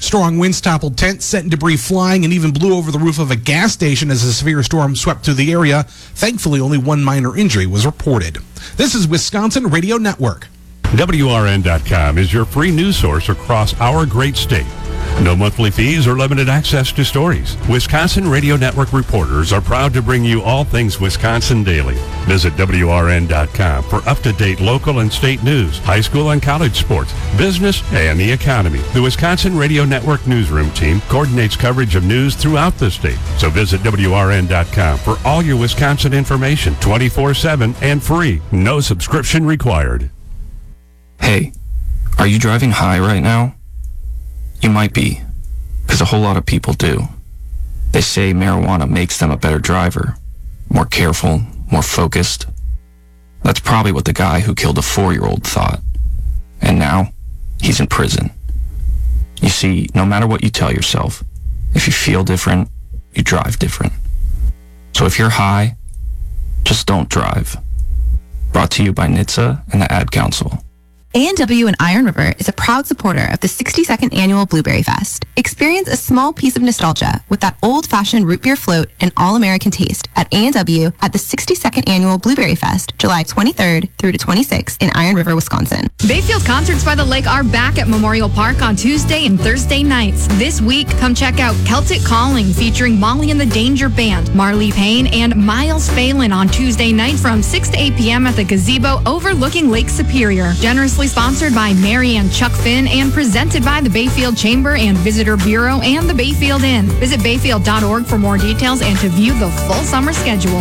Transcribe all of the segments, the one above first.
Strong winds toppled tents, sent debris flying, and even blew over the roof of a gas station as a severe storm swept through the area. Thankfully, only one minor injury was reported. This is Wisconsin Radio Network. WRN.com is your free news source across our great state. No monthly fees or limited access to stories. Wisconsin Radio Network reporters are proud to bring you all things Wisconsin daily. Visit WRN.com for up-to-date local and state news, high school and college sports, business, and the economy. The Wisconsin Radio Network newsroom team coordinates coverage of news throughout the state. So visit WRN.com for all your Wisconsin information 24/7 and free. No subscription required. Hey, are you driving high right now? You might be, because a whole lot of people do. They say marijuana makes them a better driver, more careful, more focused. That's probably what the guy who killed a 4-year-old thought. And now, he's in prison. You see, no matter what you tell yourself, if you feel different, you drive different. So if you're high, just don't drive. Brought to you by NHTSA and the Ad Council. A&W in Iron River is a proud supporter of the 62nd Annual Blueberry Fest. Experience a small piece of nostalgia with that old-fashioned root beer float and all-American taste at A&W at the 62nd Annual Blueberry Fest, July 23rd through to 26th in Iron River, Wisconsin. Bayfield Concerts by the Lake are back at Memorial Park on Tuesday and Thursday nights. This week, come check out Celtic Calling featuring Molly and the Danger Band, Marley Payne, and Miles Phelan on Tuesday night from 6 to 8 p.m. at the Gazebo overlooking Lake Superior. Generously sponsored by Mary and Chuck Finn and presented by the Bayfield Chamber and Visitor Bureau and the Bayfield Inn. Visit bayfield.org for more details and to view the full summer schedule.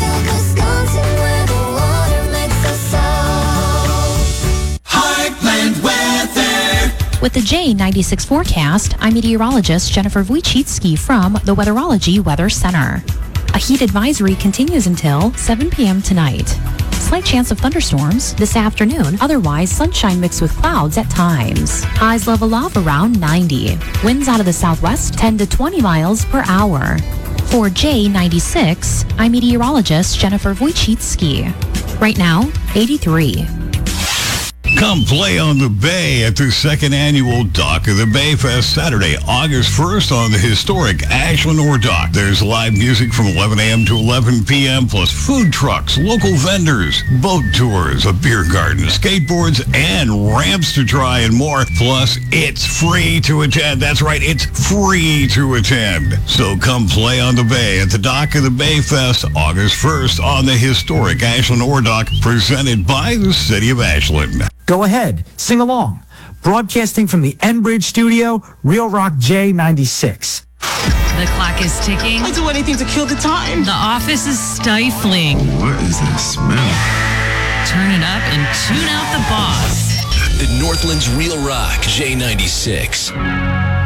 Heartland weather. With the J96 forecast, I'm meteorologist Jennifer Wojcicki from the Weatherology Weather Center. A heat advisory continues until 7 p.m. tonight. Slight chance of thunderstorms this afternoon. Otherwise, sunshine mixed with clouds at times. Highs level off around 90. Winds out of the southwest 10 to 20 miles per hour. For J96, I'm meteorologist Jennifer Wojcicki. Right now, 83. Come play on the Bay at the second annual Dock of the Bay Fest Saturday, August 1st on the historic Ashland Ore Dock. There's live music from 11 a.m. to 11 p.m. plus food trucks, local vendors, boat tours, a beer garden, skateboards, and ramps to try and more. Plus, it's free to attend. That's right, it's free to attend. So come play on the Bay at the Dock of the Bay Fest August 1st on the historic Ashland Ore Dock, presented by the City of Ashland. Go ahead, sing along. Broadcasting from the Enbridge studio, Real Rock J96. The clock is ticking. I'll do anything to kill the time. The office is stifling. What is that smell? Turn it up and tune out the boss. Northland's Real Rock J96.